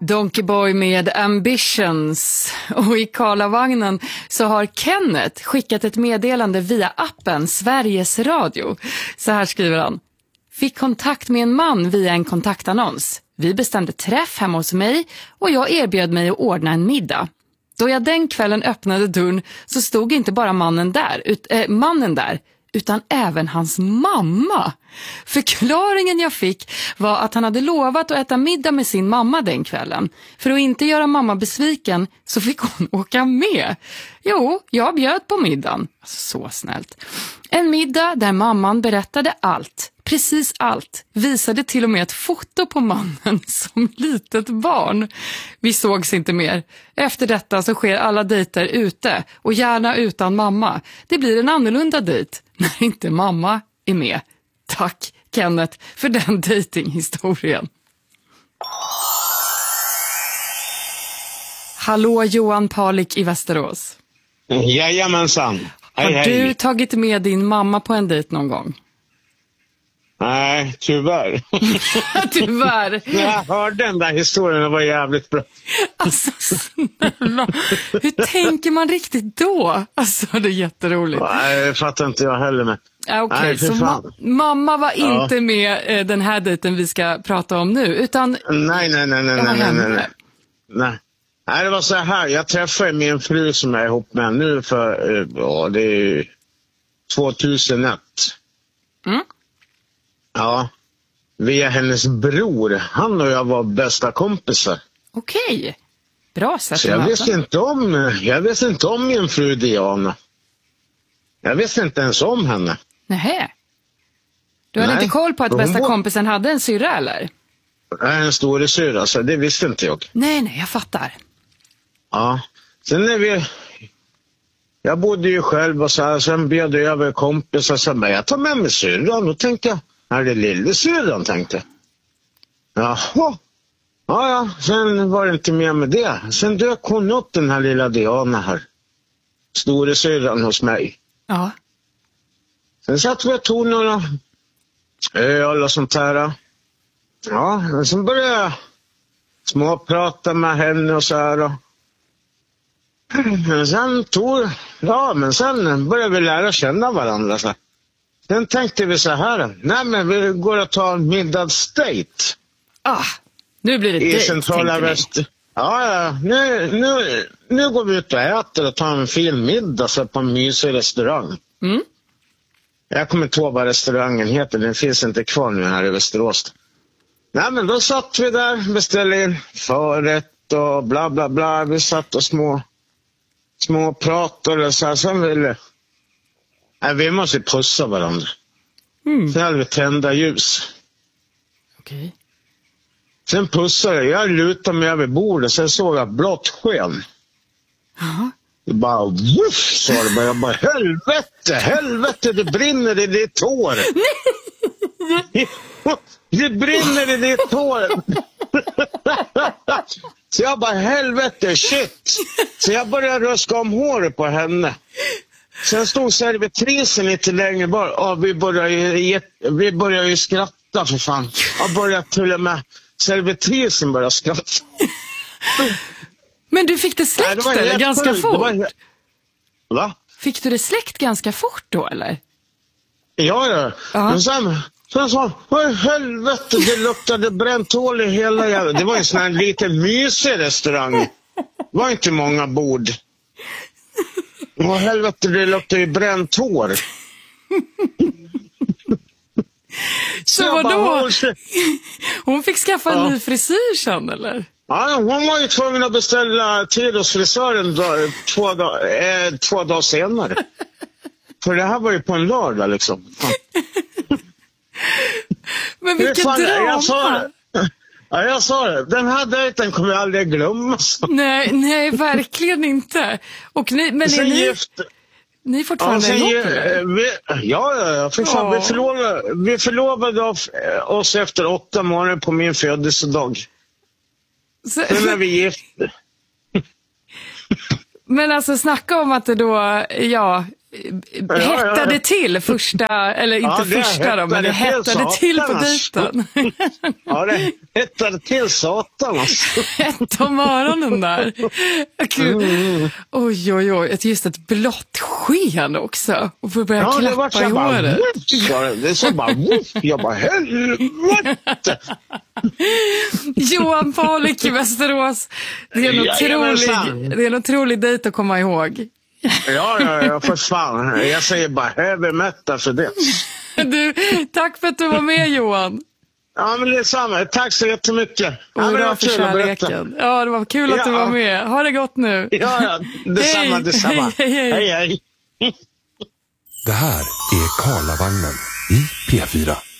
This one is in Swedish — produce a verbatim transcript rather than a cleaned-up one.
Donkey Boy med Ambitions. Och i Karlavagnen så har Kenneth skickat ett meddelande via appen Sveriges Radio. Så här skriver han. Fick kontakt med en man via en kontaktannons. Vi bestämde träff hemma hos mig och jag erbjöd mig att ordna en middag. Då jag den kvällen öppnade dörren så stod inte bara mannen där, ut, äh, mannen där utan även hans mamma. Förklaringen jag fick var att han hade lovat att äta middag med sin mamma den kvällen. För att inte göra mamma besviken så fick hon åka med. Jo, jag bjöd på middagen. Så snällt. En middag där mamman berättade allt. Precis allt. Visade till och med ett foto på mannen som litet barn. Vi sågs inte mer. Efter detta så sker alla dejter ute och gärna utan mamma. Det blir en annorlunda dejt när inte mamma är med. Tack Kenneth för den dejtinghistorien. Hallå Johan Palik i Västerås. Jajamensan. Har hej, du hej. tagit med din mamma på en dejt någon gång? Nej, tyvärr. Tyvärr. När jag hörde den där historien, det var jävligt bra. Alltså snälla, hur tänker man riktigt då? Alltså det är jätteroligt. Nej, det fattar inte jag heller med. Okej, okay, Nej, så ma- mamma var ja. inte med eh, den här dejten vi ska prata om nu, utan... Nej, nej, nej, nej, nej, nej, nej. Nej. Nej, det var så här. Jag träffade min fru som jag är ihop med nu för, ja, det är tvåtusenett. Mm. Ja, via hennes bror. Han och jag var bästa kompisar. Okej, bra sätt så jag att visste inte om, jag visste inte om min fru Diana. Jag visste inte ens om henne. Nähä. Du hade Nej. inte koll på att Hon bästa var... kompisen hade en syrra, eller? Nej, en storasyra, så det visste inte jag. Nej, nej, jag fattar. Ja, sen när vi... Jag bodde ju själv och så här, sen bjöd jag över kompisar och så här, jag tar med mig syrran. Då tänkte jag, är det lillesyrran, tänkte jag. Jaha. Ja, ja, sen var det inte mer med det. Sen dök hon upp, den här lilla Diana här. Storesyrran hos mig. Ja. Sen satt vi och tog några öl och sånt här. Ja, och sen började jag småprata med henne och så här. Men sen tog, ja men sen började vi lära känna varandra. Så. Sen tänkte vi så här, nej men vi går och tar en middagsdate. Ah, nu blir det I dejt, centrala väst. Ja, ja, nu, nu, nu går vi ut och äter och tar en fin middag så på en mysig restaurang. Mm. Jag kommer inte ihåg vad restaurangen heter, den finns inte kvar nu här i Västerås. Nej men då satt vi där, beställde in förrätt och bla bla bla. Vi satt och små, små pratade och så här. Sen ville, nej vi måste pussa varandra. Mm. Sen hade vi tända ljus. Okej. Okay. Sen pussade jag, jag lutade mig över bordet, sen såg jag blått sken. Jaha. Det bara, wuff, sa det bara. Jag bara, helvete, helvete, det brinner i ditt hår. Det brinner i ditt hår. Så jag bara, helvete, shit. Så jag började röska om håret på henne. Sen stod servitrisen lite längre bara. Ja, vi började ju, vi började ju skratta för fan. Jag började till och med, servitrisen började skratta. Men du fick det släckt Nej, det eller ganska sjukt. fort? Var... Va? Fick du det släckt ganska fort då eller? Ja, ja. Uh-huh. Men sen, sen sa han, helvete, det luktade bränt hål i hela jävla... Det var en sån här liten mysig restaurang. Det var inte många bord. Åh, helvete, det luktade ju bränt hår. Så, så vadå? Hon fick skaffa en ja. ny frisyr sen, eller? Ja, hon var ju tvungen att beställa tid hos frisören då, två, dag, eh, två dagar senare. För det här var ju på en lördag liksom. Ja. Men vilken drama! Jag sa det. Ja, jag sa det. Den här dejten kommer jag aldrig glömma. Så. Nej, nej, verkligen inte. Och ni, men är ni, gift... ni är fortfarande ja, ihop, eller? Vi, ja, ja, för fan, ja. Vi förlovade, vi förlovade oss efter åtta månader på min födelsedag. Så, Sen är vi gifta. Men alltså snacka om att det då, ja, ja, hettade ja, ja. till första, eller inte ja, första då, men det hettade till, till på dejten. Ja, det hettade till satan alltså. Ett om morgonen där. Mm. Oj, oj, oj. Just ett blått sken också. Och får börja ja, klappa i håret. Bara, det är så bara, jag bara, helvete. Johan Paulik i Västerås. Det är en otrolig, det är en otrolig dejt att komma ihåg. Ja, ja, ja, för fan. Jag säger bara heavy metal för det. Du, tack för att du var med, Johan. Ja, men det är samma. Tack så jättemycket. Ja, det var för kärleken. Ja, det var kul att ja. du var med. Ha det gott nu. Ja, ja. Detsamma, hej. detsamma. Hej, hej. hej, hej. Det här är Karlavagnen i P fyra.